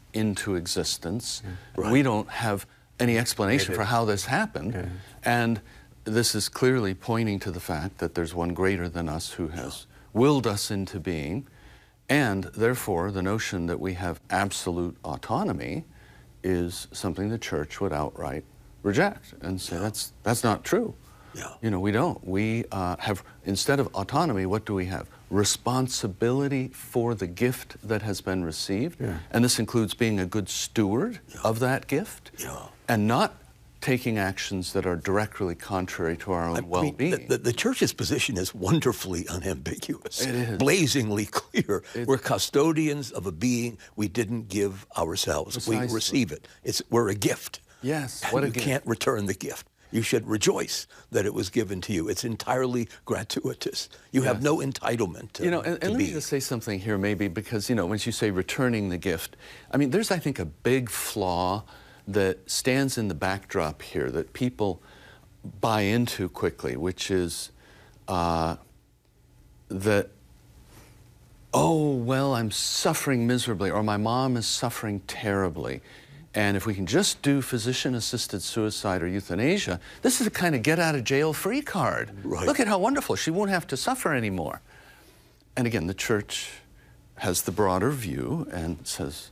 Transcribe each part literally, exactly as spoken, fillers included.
into existence. Yeah. Right. We don't have any explanation for how this happened. Yeah. And this is clearly pointing to the fact that there's one greater than us who has willed us into being. And therefore, the notion that we have absolute autonomy is something the church would outright reject and say, yeah. that's, that's not true. Yeah. You know, we don't. We uh, have, instead of autonomy, what do we have? Responsibility for the gift that has been received. Yeah. And this includes being a good steward yeah. of that gift yeah. and not taking actions that are directly contrary to our own I well-being. mean, the, the, the church's position is wonderfully unambiguous. It is. Blazingly clear. It, we're custodians of a being we didn't give ourselves. Precisely. We receive it. It's, we're a gift. Yes, And what a you gift. can't return the gift. You should rejoice that it was given to you. It's entirely gratuitous. You Yes. have no entitlement to You know, and, to and let be. me just say something here maybe, because, you know, when you say returning the gift, I mean, there's, I think, a big flaw that stands in the backdrop here that people buy into quickly, which is uh, that, oh, well, I'm suffering miserably, or my mom is suffering terribly. And if we can just do physician-assisted suicide or euthanasia, this is a kind of get-out-of-jail-free card. Right. Look at how wonderful. She won't have to suffer anymore. And again, the church has the broader view and says,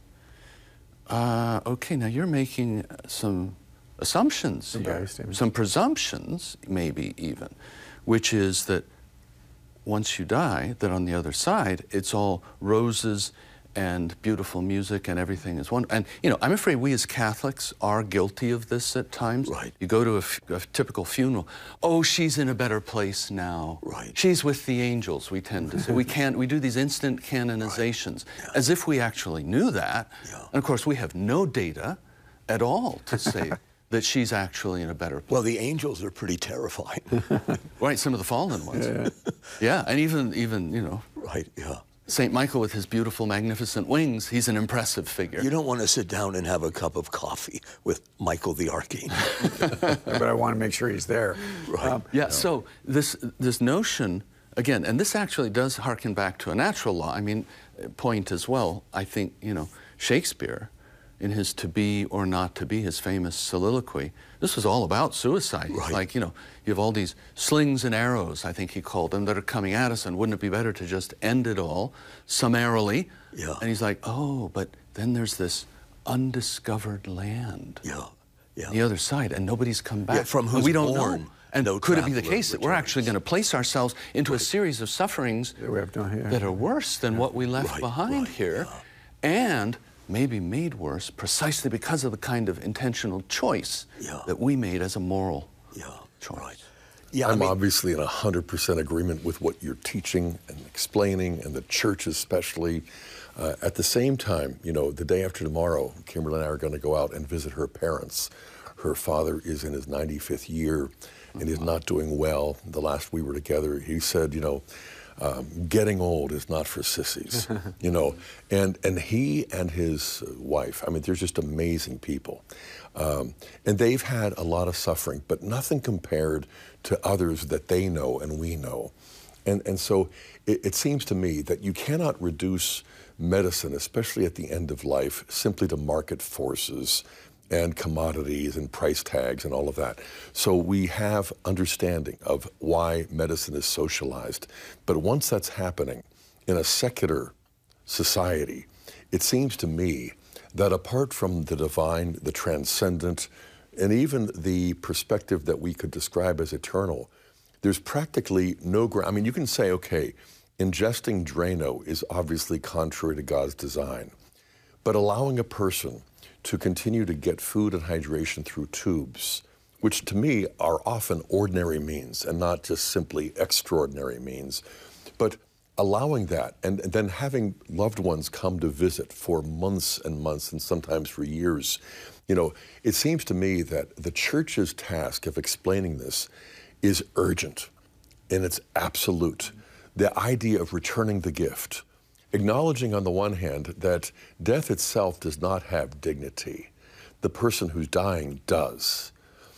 uh, okay, now you're making some assumptions here, some presumptions, maybe even, which is that once you die, that on the other side, it's all roses and beautiful music and everything is wonderful. And, you know, I'm afraid we as Catholics are guilty of this at times. Right. You go to a, f a typical funeral, oh, she's in a better place now. Right. She's with the angels, we tend to say. We can't, we do these instant canonizations Right. Yeah. as if we actually knew that. Yeah. And of course, we have no data at all to say that she's actually in a better place. Well, the angels are pretty terrifying. Right, some of the fallen ones. Yeah. Yeah, and even, even, you know, Right, yeah. Saint Michael with his beautiful, magnificent wings, he's an impressive figure. You don't want to sit down and have a cup of coffee with Michael the Archangel. But I want to make sure he's there. Right. Um, Yeah, so this, this notion, again, and this actually does harken back to a natural law. I mean, point as well, I think, you know, Shakespeare, in his To Be or Not to Be, his famous soliloquy, this was all about suicide. Right. Like, you know, you have all these slings and arrows, I think he called them, that are coming at us, and wouldn't it be better to just end it all summarily? Yeah. And he's like, oh, but then there's this undiscovered land. Yeah, yeah. The other side, and nobody's come back. Yeah, from And whose we don't bourne know. And no could it be the traveler case that we're actually returns. going to place ourselves into a series of sufferings that we have no, yeah. that are worse than what we left Right, behind right, here, yeah. and maybe made worse precisely because of the kind of intentional choice Yeah. that we made as a moral Yeah, choice. right. Yeah, I'm I mean, obviously in one hundred percent agreement with what you're teaching and explaining, and the church especially. Uh, at the same time, you know, the day after tomorrow, Kimberly and I are going to go out and visit her parents. Her father is in his ninety-fifth year and is not doing well. The last we were together, he said, you know, um, getting old is not for sissies, you know. And, and he and his wife, I mean, they're just amazing people. Um, and they've had a lot of suffering, but nothing compared to others that they know and we know. And, and so it, it seems to me that you cannot reduce medicine, especially at the end of life, simply to market forces and commodities and price tags and all of that. So we have understanding of why medicine is socialized. But once that's happening in a secular society, it seems to me that apart from the divine, the transcendent, and even the perspective that we could describe as eternal, there's practically no ground. I mean, you can say, okay, ingesting Drano is obviously contrary to God's design, but allowing a person to continue to get food and hydration through tubes, which to me are often ordinary means and not just simply extraordinary means, but allowing that and, and then having loved ones come to visit for months and months and sometimes for years, you know, it seems to me that the church's task of explaining this is urgent and it's absolute. The idea of returning the gift, acknowledging on the one hand that death itself does not have dignity. The person who's dying does.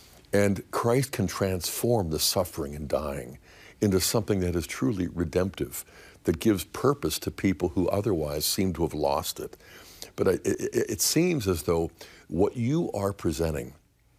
And Christ can transform the suffering and dying into something that is truly redemptive, that gives purpose to people who otherwise seem to have lost it. But I, it, it seems as though what you are presenting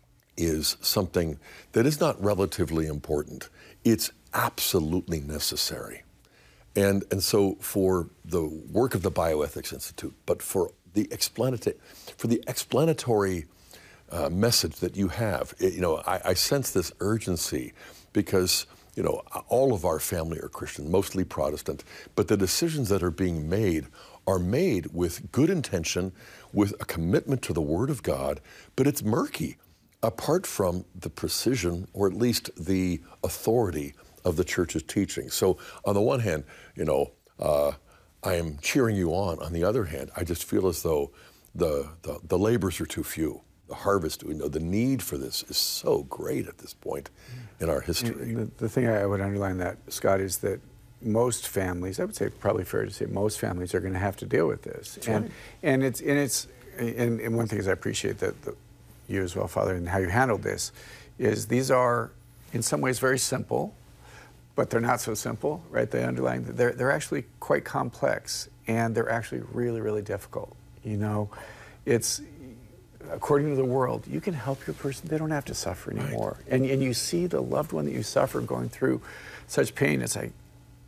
is something that is not relatively important. It's absolutely necessary. And, and so for the work of the Bioethics Institute, but for the explanatory, for the explanatory uh, message that you have, it, you know, I, I sense this urgency because, you know, all of our family are Christian, mostly Protestant, but the decisions that are being made are made with good intention, with a commitment to the Word of God, but it's murky apart from the precision, or at least the authority of the church's teaching. So on the one hand, you know, uh, I am cheering you on. On the other hand, I just feel as though the, the, the labors are too few. The harvest, you know, the need for this is so great at this point in our history. The, the thing I would underline that, Scott, is that most families, I would say probably fair to say most families are going to have to deal with this. That's and, right. and it's, and it's, and, and one thing is I appreciate that the, you as well, Father, and how you handled this, is these are in some ways very simple, but they're not so simple, right? They underline, they're, they're actually quite complex, and they're actually really, really difficult. You know, it's, according to the world, you can help your person, they don't have to suffer anymore. Right. And, and you see the loved one that you suffer going through such pain, it's like,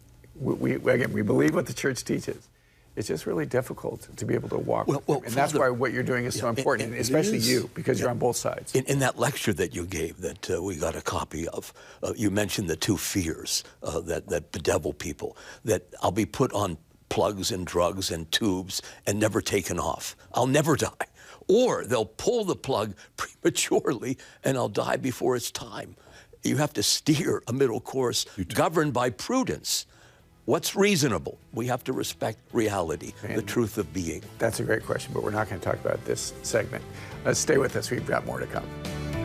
we, we, again, we believe what the church teaches. It's just really difficult to be able to walk well, with well, them. And that's Father, why what you're doing is yeah, so important, and, and especially is, you, because yeah, you're on both sides. In, in that lecture that you gave that uh, we got a copy of, uh, you mentioned the two fears uh, that, that bedevil people, that I'll be put on plugs and drugs and tubes and never taken off. I'll never die. Or they'll pull the plug prematurely and I'll die before it's time. You have to steer a middle course governed by prudence. What's reasonable? We have to respect reality, and the truth of being. That's a great question, but we're not going to talk about this segment. Uh, stay with us. We've got more to come.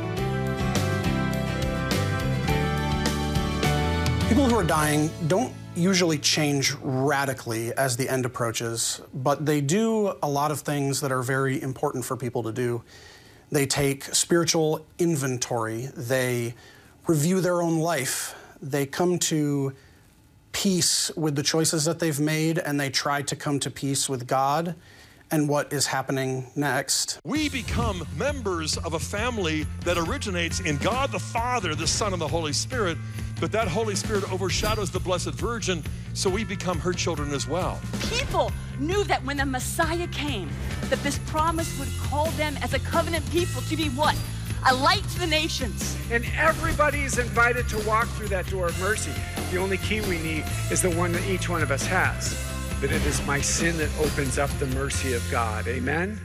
People who are dying don't usually change radically as the end approaches, but they do a lot of things that are very important for people to do. They take spiritual inventory. They review their own life. They come to peace with the choices that they've made, and they try to come to peace with God and what is happening next. We become members of a family that originates in God the Father, the Son, and the Holy Spirit, but that Holy Spirit overshadows the Blessed Virgin, so we become her children as well. People knew that when the Messiah came, that this promise would call them as a covenant people to be what? A light to the nations. And everybody is invited to walk through that door of mercy. The only key we need is the one that each one of us has. But it is my sin that opens up the mercy of God. Amen?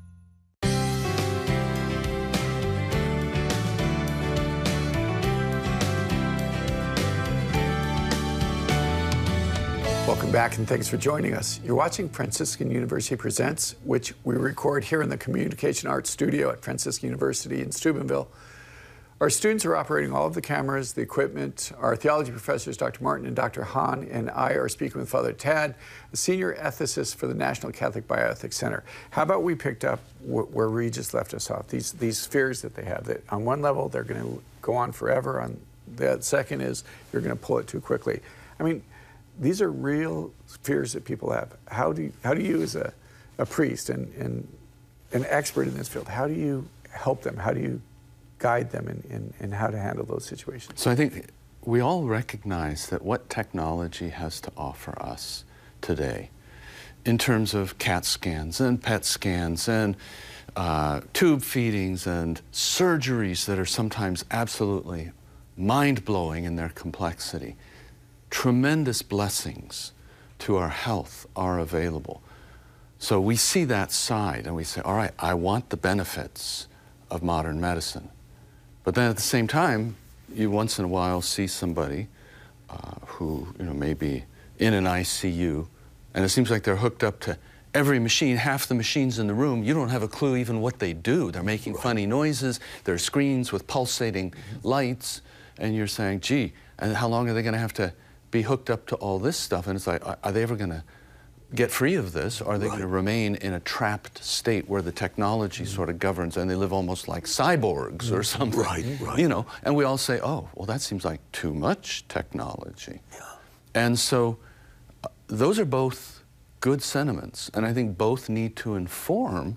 Welcome back, and thanks for joining us. You're watching Franciscan University Presents, which we record here in the Communication Arts Studio at Franciscan University in Steubenville. Our students are operating all of the cameras, the equipment. Our theology professors, Doctor Martin and Doctor Hahn, and I are speaking with Father Tad, a senior ethicist for the National Catholic Bioethics Center. How about we picked up wh where Regis left us off, these, these fears that they have, that on one level they're going to go on forever, on the second is you're going to pull it too quickly. I mean, these are real fears that people have. How do you, how do you as a, a priest and, and an expert in this field, how do you help them? How do you guide them in, in, in how to handle those situations? So I think we all recognize that what technology has to offer us today in terms of CAT scans and PET scans and uh, tube feedings and surgeries that are sometimes absolutely mind-blowing in their complexity. Tremendous blessings to our health are available. So we see that side and we say, all right, I want the benefits of modern medicine. But then at the same time, you once in a while see somebody uh, who you know, may be in an I C U, and it seems like they're hooked up to every machine, half the machines in the room. You don't have a clue even what they do. They're making right. funny noises. There are screens with pulsating mm-hmm. lights, and you're saying, gee, and how long are they going to have to be hooked up to all this stuff? And it's like, are they ever going to get free of this? Or are they right. going to remain in a trapped state where the technology mm-hmm. sort of governs and they live almost like cyborgs mm-hmm. or something? Right, right. You know, and we all say, oh, well, that seems like too much technology. Yeah. And so uh, those are both good sentiments, and I think both need to inform